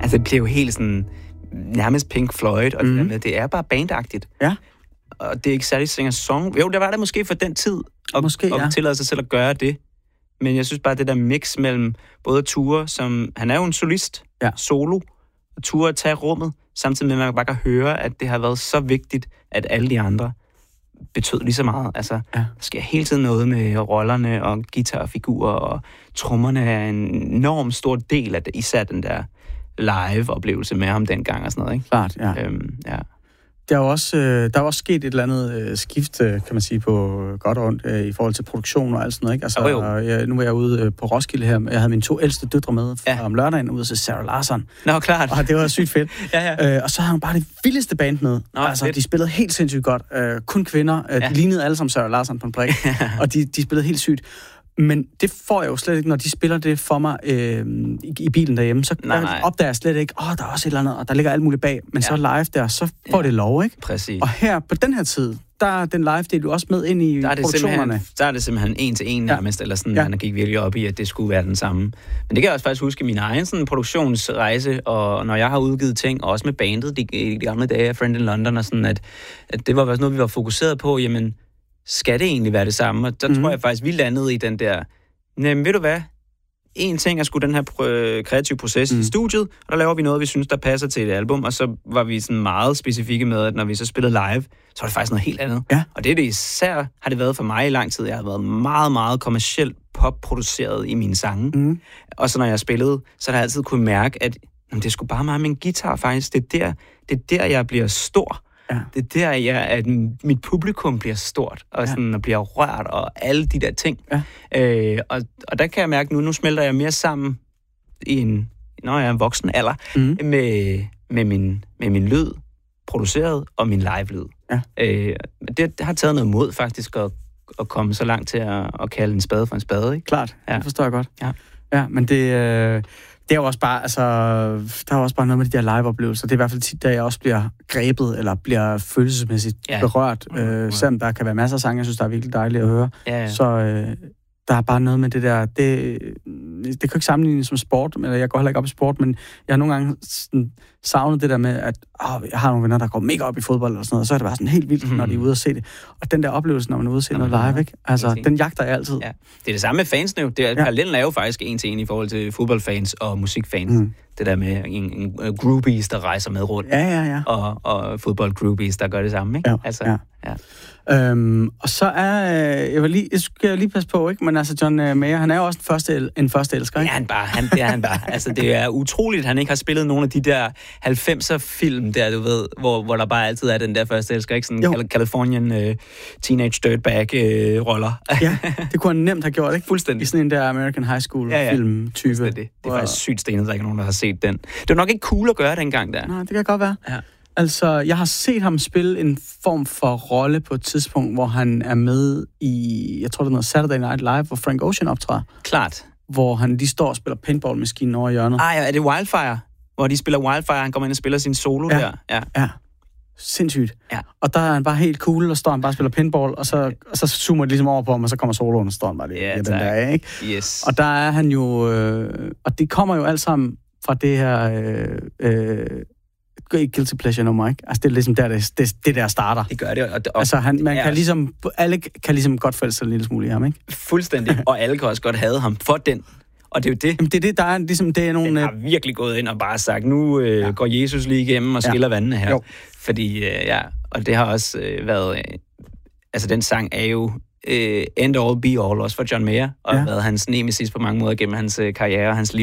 Altså, det bliver jo helt sådan nærmest Pink Floyd, og det er bare bandagtigt. Ja. Og det er ikke særlig singer-song. Jo, der var det måske for den tid, og tillade sig selv at gøre det. Men jeg synes bare, det der mix mellem både Ture, som han er jo en solist, solo, og Ture at tage rummet, samtidig med, at man bare kan høre, at det har været så vigtigt, at alle de andre betød lige så meget. Altså, der sker hele tiden noget med rollerne og guitarfigurer, og trommerne er en enormt stor del af det, især den der live-oplevelse med ham dengang og sådan noget, ikke? Klart, ja. Der er også sket et eller andet skift, kan man sige, på godt og ondt i forhold til produktion og alt sådan noget, ikke? Altså, nu var jeg ude på Roskilde her, jeg havde mine 2 ældste døtre med om lørdagen ude til Sarah Larsson. Nå, klart. Og det var sygt fedt. Og så havde hun bare det vildeste band med. De spillede helt sindssygt godt. Kun kvinder. De lignede alle som Sarah Larsson på en prik. Og de spillede helt sygt. Men det får jeg jo slet ikke, når de spiller det for mig i bilen derhjemme. Så opdager jeg slet ikke, der er også et eller andet, og der ligger alt muligt bag. Men så live der, så får det lov, ikke? Præcis. Og her, på den her tid, der er den live-del jo også med ind i produktionerne. Der er det simpelthen en til en nærmest, eller sådan, man gik virkelig op i, at det skulle være den samme. Men det kan jeg også faktisk huske min egen sådan, produktionsrejse, og når jeg har udgivet ting, og også med bandet de gamle dage af Friend in London, og sådan, at det var også noget, vi var fokuseret på, jamen, skal det egentlig være det samme? Og der tror jeg faktisk, vi landede i den der, ved du hvad? En ting er sgu den her kreative proces i studiet, og der laver vi noget, vi synes, der passer til et album, og så var vi sådan meget specifikke med, at når vi så spillede live, så var det faktisk noget helt andet. Ja. Og det især har det været for mig i lang tid. Jeg har været meget, meget kommercielt popproduceret i mine sange. Og så når jeg spillede, så har jeg altid kunne mærke, at det er sgu bare meget med en guitar faktisk. Det er der, jeg bliver stor. Ja. Det er der, at mit publikum bliver stort, og sådan, og bliver rørt, og alle de der ting. Ja. Og der kan jeg mærke, nu smelter jeg mere sammen når jeg er en voksen alder, med min lyd produceret, og min live-lyd. Ja. Det har taget noget mod, faktisk, at komme så langt til at kalde en spade for en spade, ikke? Klart, det forstår jeg godt. Ja, men det er jo også bare, altså, der er også bare noget med de der live-oplevelser. Det er i hvert fald tit, der jeg også bliver grebet, eller bliver følelsesmæssigt berørt. Selvom der kan være masser af sange, jeg synes, der er virkelig dejligt at høre. Så der er bare noget med det der, det kan ikke sammenlignes som sport, eller jeg går heller ikke op i sport, men jeg har nogle gange savnet det der med, at jeg har nogle venner, der går mega op i fodbold og sådan noget, og så er det bare sådan helt vildt, når de er ude og se det. Og den der oplevelse, når man er ude og se noget live, ikke? Altså, den jagter jeg altid. Ja. Det er det samme med fansene jo. Parallellen er jo faktisk en til en i forhold til fodboldfans og musikfans. Det der med en groupies, der rejser med rundt. Ja. Og fodboldgroupies, der gør det samme, ikke? Ja. Og så er jeg skal lige passe på, ikke? Men altså John Mayer, han er jo også en første elsker, ikke? Det er han bare. Altså det er utroligt, at han ikke har spillet nogle af de der 90'er film der, du ved, hvor der bare altid er den der første elsker, ikke? Sådan Californian teenage dirtbag roller. Ja, det kunne han nemt have gjort, ikke? Fuldstændig. I sådan en der American High School film type. Det er faktisk sygt stenet, der ikke er nogen, der har set den. Det var nok ikke cool at gøre dengang der. Nej, det kan godt være. Ja. Altså, jeg har set ham spille en form for rolle på et tidspunkt, hvor han er med i, jeg tror det er noget Saturday Night Live, hvor Frank Ocean optræder. Klart. Hvor han lige står og spiller pinballmaskinen over i hjørnet. Er det Wildfire? Hvor de spiller Wildfire, han kommer ind og spiller sin solo der. Ja. Sindssygt. Ja. Og der er han bare helt cool, og står han bare og spiller pinball, og så zoomer det ligesom over på ham, og så kommer soloen, og står han bare lige den der, ikke? Yes. Og der er han jo, og det kommer jo alt sammen fra det her guilty pleasure nummer, ikke? Altså det er ligesom det der starter. Det gør det. Altså kan ligesom, alle kan ligesom godt forælde sig en lille smule i ham, ikke? Fuldstændig. Og alle kan også godt have ham for den. Og det er jo det. Jamen, det er det, der er ligesom, det er nogle... Den har virkelig gået ind og bare sagt, nu går Jesus lige igennem og skiller vandene her. Jo. Fordi, og det har også været... altså, den sang er jo end all be all, også for John Mayer, og har været hans nemesis på mange måder gennem hans karriere og hans liv.